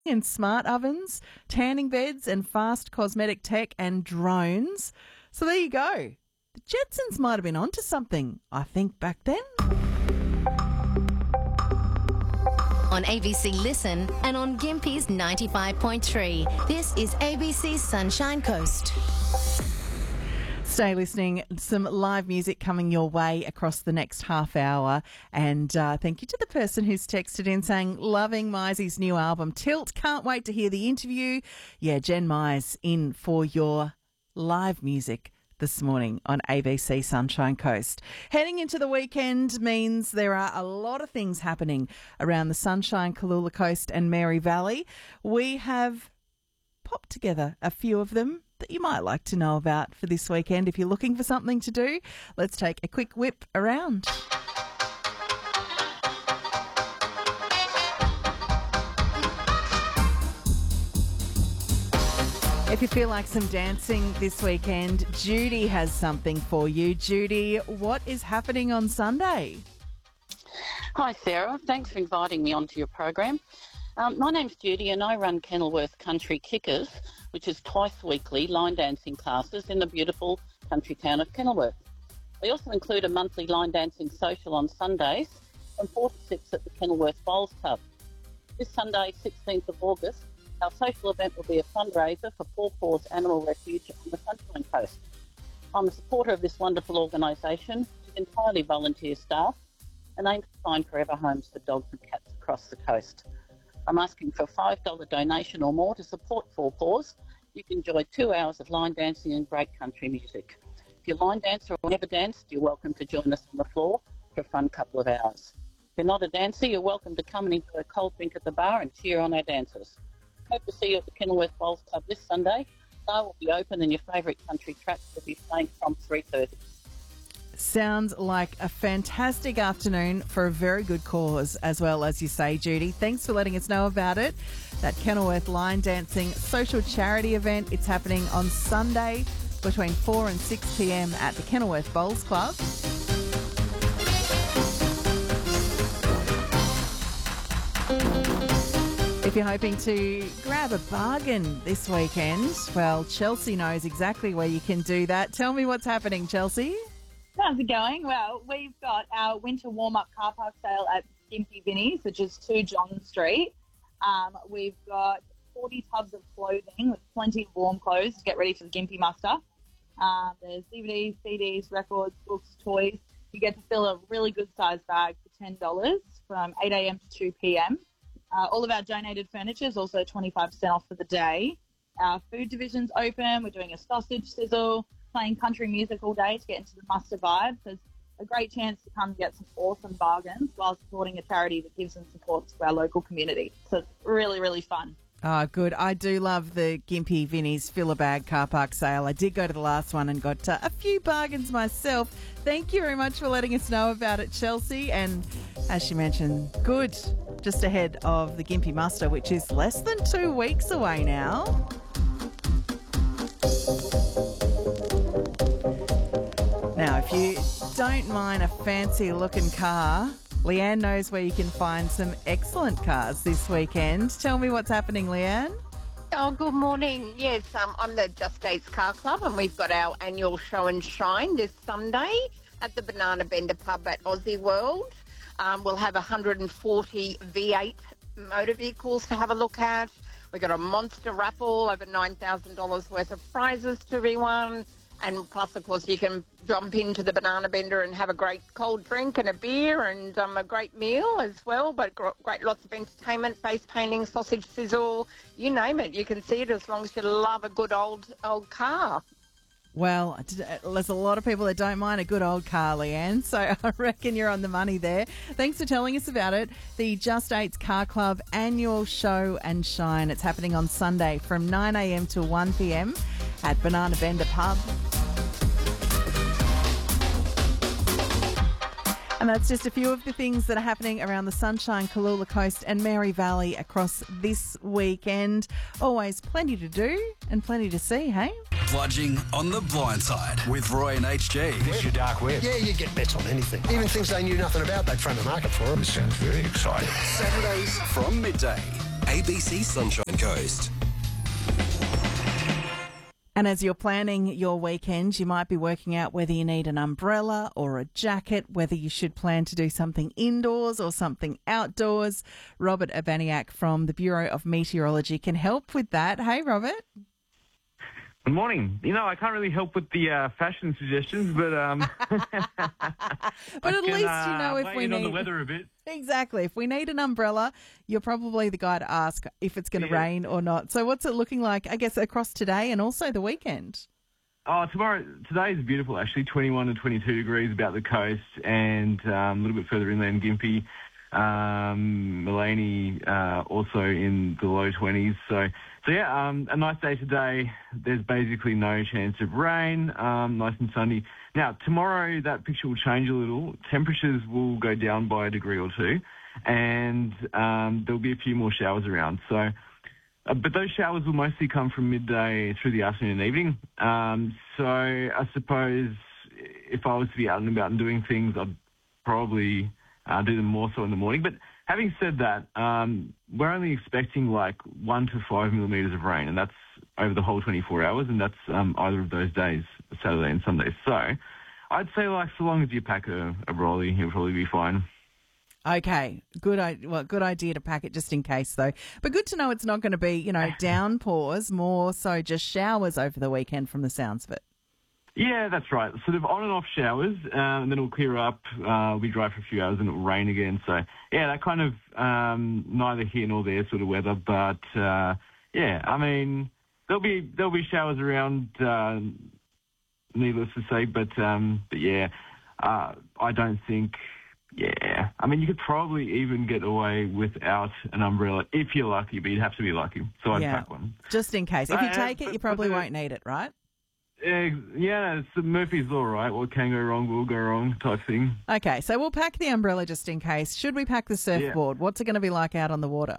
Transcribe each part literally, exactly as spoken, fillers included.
and smart ovens, tanning beds and fast cosmetic tech and drones. So there you go. The Jetsons might have been onto something, I think, back then. On A B C Listen and on Gympie's ninety-five point three. This is A B C's Sunshine Coast. Stay listening. Some live music coming your way across the next half hour. And uh, thank you to the person who's texted in saying, loving Mizey's new album, Tilt. Can't wait to hear the interview. Yeah, Jen Mize in for your live music this morning on A B C Sunshine Coast. Heading into the weekend means there are a lot of things happening around the Sunshine, Cooloola Coast and Mary Valley. We have popped together a few of them that you might like to know about for this weekend. If you're looking for something to do, let's take a quick whip around. If you feel like some dancing this weekend, Judy has something for you. Judy, what is happening on Sunday? Hi, Sarah. Thanks for inviting me onto your program. Um, my name's Judy and I run Kenilworth Country Kickers, which is twice weekly line dancing classes in the beautiful country town of Kenilworth. We also include a monthly line dancing social on Sundays from four to six at the Kenilworth Bowls Club. This Sunday, sixteenth of August, our social event will be a fundraiser for Paw Paws Animal Refuge on the Sunshine Coast. I'm a supporter of this wonderful organisation, which is entirely volunteer staff, and aims to find forever homes for dogs and cats across the coast. I'm asking for a five dollars donation or more to support Paw Paws. You can enjoy two hours of line dancing and great country music. If you're a line dancer or never danced, you're welcome to join us on the floor for a fun couple of hours. If you're not a dancer, you're welcome to come and enjoy a cold drink at the bar and cheer on our dancers. Hope to see you at the Kenilworth Bowls Club this Sunday. Bar will be open and your favourite country tracks will be playing from three thirty. Sounds like a fantastic afternoon for a very good cause as well, as you say, Judy. Thanks for letting us know about it. That Kenilworth Line Dancing social charity event, it's happening on Sunday between four and six p.m. at the Kenilworth Bowls Club. If you're hoping to grab a bargain this weekend, well, Chelsea knows exactly where you can do that. Tell me what's happening, Chelsea. How's it going? Well, we've got our winter warm-up car park sale at Gympie Vinnie's, which is two John Street. Um, we've got forty tubs of clothing with plenty of warm clothes to get ready for the Gympie muster. Um, there's D V Ds, C Ds, records, books, toys. You get to fill a really good-sized bag for ten dollars from eight a.m. to two p.m. Uh, all of our donated furniture is also twenty-five percent off for the day. Our food division's open. We're doing a sausage sizzle, playing country music all day to get into the muster vibe. So it's a great chance to come and get some awesome bargains while supporting a charity that gives and supports to our local community. So it's really, really fun. Oh, good. I do love the Gympie Vinnie's fill-a-bag car park sale. I did go to the last one and got uh, a few bargains myself. Thank you very much for letting us know about it, Chelsea. And as she mentioned, good, just ahead of the Gympie muster, which is less than two weeks away now. Now, if you don't mind a fancy-looking car, Leanne knows where you can find some excellent cars this weekend. Tell me what's happening, Leanne. Oh, good morning. Yes, um, I'm the Just Dates Car Club, and we've got our annual show and shine this Sunday at the Banana Bender pub at Aussie World. Um, we'll have one hundred forty V eight motor vehicles to have a look at. We've got a monster raffle, over nine thousand dollars worth of prizes to be won. And plus, of course, you can jump into the Banana Bender and have a great cold drink and a beer and um, a great meal as well. But great lots of entertainment, face painting, sausage sizzle, you name it. You can see it as long as you love a good old old car. Well, there's a lot of people that don't mind a good old car, Leanne, so I reckon you're on the money there. Thanks for telling us about it. The Just Eights Car Club annual show and shine. It's happening on Sunday from nine a.m. to one p.m. at Banana Bender Pub. And that's just a few of the things that are happening around the Sunshine, Cooloola Coast and Mary Valley across this weekend. Always plenty to do and plenty to see, hey? Bludging on the blind side with Roy and H G. It's your dark web. Yeah, you get bets on anything. Even things they knew nothing about, they'd front the market for them. This sounds very exciting. Saturdays from midday A B C Sunshine Coast. And as you're planning your weekend, you might be working out whether you need an umbrella or a jacket, whether you should plan to do something indoors or something outdoors. Robert Urbaniak from the Bureau of Meteorology can help with that. Hey, Robert. Good morning. You know, I can't really help with the uh, fashion suggestions, but um, but I at can, least uh, you know if weigh we in need on the weather a bit. Exactly. If we need an umbrella, you're probably the guy to ask if it's going to Yeah. rain or not. So what's it looking like, I guess, across today and also the weekend? Oh, tomorrow, today is beautiful actually, twenty-one to twenty-two degrees about the coast, and um, a little bit further inland, Gympie, um, Mullaney, uh, also in the low twenties. So, so yeah, um, a nice day today. There's basically no chance of rain, um, nice and sunny. Now, tomorrow that picture will change a little. Temperatures will go down by a degree or two, and um, there'll be a few more showers around. So, uh, but those showers will mostly come from midday through the afternoon and evening. Um, so I suppose if I was to be out and about and doing things, I'd probably uh, do them more so in the morning. But having said that, um, we're only expecting like one to five millimetres of rain, and that's over the whole twenty-four hours, and that's um, either of those days, Saturday and Sunday. So I'd say, like, so long as you pack a, a brolly, you'll probably be fine. Okay, good. I well, good idea to pack it just in case, though. But good to know it's not going to be, you know, downpours, more so just showers over the weekend, from the sounds of it. Yeah, that's right. Sort of on and off showers, uh, and then it'll clear up. Uh, it'll be dry for a few hours, and it'll rain again. So yeah, that kind of um, neither here nor there sort of weather. But uh, yeah, I mean, there'll be there'll be showers around. Uh, needless to say, but um, but yeah, uh, I don't think. Yeah, I mean, you could probably even get away without an umbrella if you're lucky, but you'd have to be lucky. So I'd Yeah. pack one. Just in case. If you Uh, take it, but- you probably but, uh, won't need it, right? Uh, yeah, it's the Murphy's Law, right? What can go wrong will go wrong type thing. Okay, so we'll pack the umbrella just in case. Should we pack the surfboard? What's it going to be like out on the water?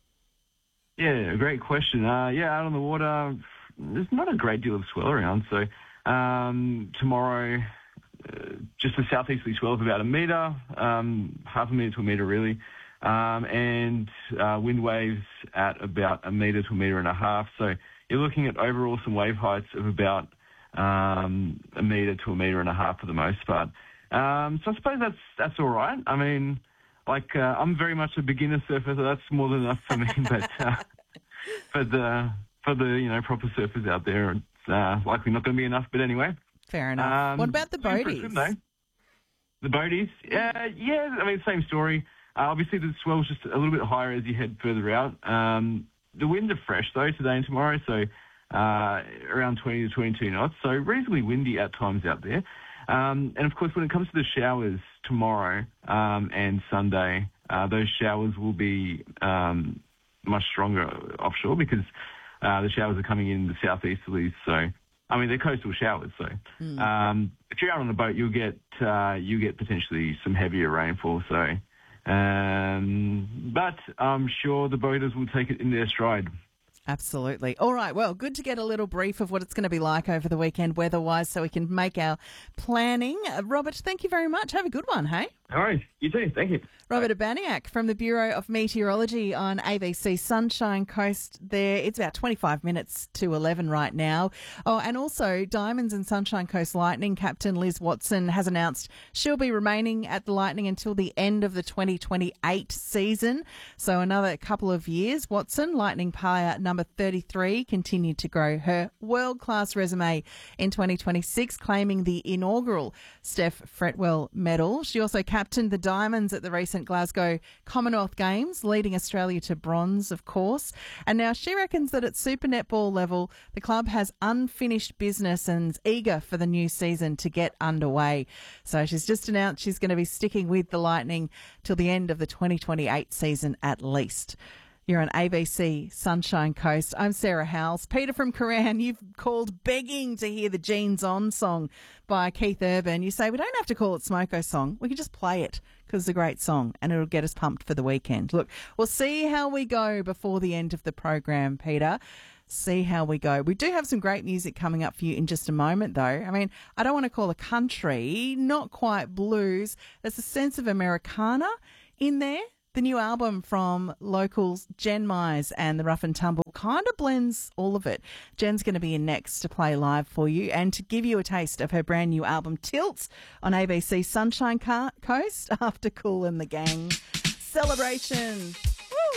Yeah, great question. Uh, yeah, out on the water, there's not a great deal of swell around. So um, tomorrow, uh, just a southeasterly swell of about a metre, um, half a metre to a metre really, um, and uh, wind waves at about a metre to a metre and a half. So you're looking at overall some wave heights of about um, a metre to a metre and a half for the most part. Um, so I suppose that's that's all right. I mean, like uh, I'm very much a beginner surfer, so that's more than enough for me. But uh, for the for the you know proper surfers out there, it's uh, likely not going to be enough. But anyway, Fair enough. um, what about the in for a swim, boaties? though. The boaties, yeah, yeah. I mean, same story. Uh, obviously, the swell's just a little bit higher as you head further out. Um, the winds are fresh though today and tomorrow, so uh, around twenty to twenty-two knots. So reasonably windy at times out there. Um, and of course, when it comes to the showers tomorrow um, and Sunday, uh, those showers will be um, much stronger offshore because uh, the showers are coming in the southeasterlies. So, I mean, they're coastal showers. So, Mm. um, if you're out on a boat, you'll get uh, you get potentially some heavier rainfall. So, um, but I'm sure the boaters will take it in their stride. Absolutely. All right. Well, good to get a little brief of what it's going to be like over the weekend weather-wise so we can make our planning. Uh, Robert, thank you very much. Have a good one, hey? All right. You too. Thank you. Robert Urbaniak from the Bureau of Meteorology on A B C Sunshine Coast there. It's about twenty-five minutes to eleven right now. Oh, and also Diamonds and Sunshine Coast Lightning captain Liz Watson has announced she'll be remaining at the Lightning until the end of the twenty twenty-eight season. So another couple of years. Watson, Lightning player number thirty-three, continued to grow her world-class resume in twenty twenty-six, claiming the inaugural Steph Fretwell medal. She also captained the Diamonds at the recent Glasgow Commonwealth Games, leading Australia to bronze, of course. And now she reckons that at Super Netball level, the club has unfinished business and is eager for the new season to get underway. So she's just announced she's going to be sticking with the Lightning till the end of the twenty twenty-eight season at least. You're on A B C Sunshine Coast. I'm Sarah Howells. Peter from Coran, you've called begging to hear the Jeans On song by Keith Urban. You say we don't have to call it Smoko Song. We can just play it because it's a great song and it'll get us pumped for the weekend. Look, we'll see how we go before the end of the program, Peter. See how we go. We do have some great music coming up for you in just a moment, though. I mean, I don't want to call it country, not quite blues. There's a sense of Americana in there. The new album from locals Jen Mize and the Rough and Tumble kind of blends all of it. Jen's going to be in next to play live for you and to give you a taste of her brand new album Tilts on A B C Sunshine Coast after Kool and the Gang. Celebration.